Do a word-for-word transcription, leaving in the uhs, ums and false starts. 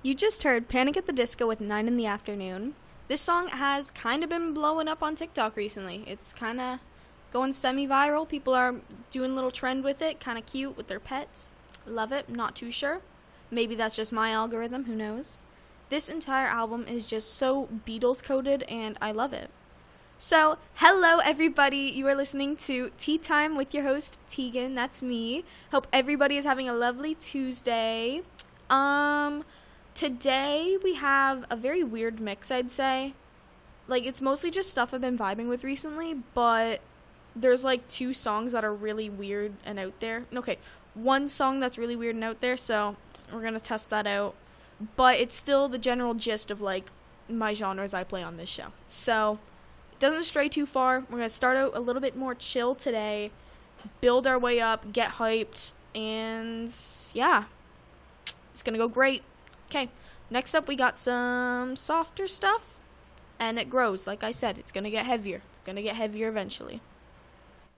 You just heard Panic at the Disco with nine in the Afternoon. This song has kind of been blowing up on TikTok recently. It's kind of going semi-viral. People are doing a little trend with it, kind of cute with their pets. Love it, not too sure. Maybe that's just my algorithm, who knows. This entire album is just so Beatles-coded, and I love it. So, hello everybody, you are listening to Tea Time with your host, Tegan, that's me. Hope everybody is having a lovely Tuesday. Um, today we have a very weird mix, I'd say. Like, it's mostly just stuff I've been vibing with recently, but there's like two songs that are really weird and out there. Okay, one song that's really weird and out there, so we're gonna test that out. But it's still the general gist of like my genres I play on this show. So, doesn't stray too far. We're going to start out a little bit more chill today, build our way up, get hyped, and yeah, it's going to go great. Okay, next up we got some softer stuff, and it grows. Like I said, it's going to get heavier. It's going to get heavier eventually.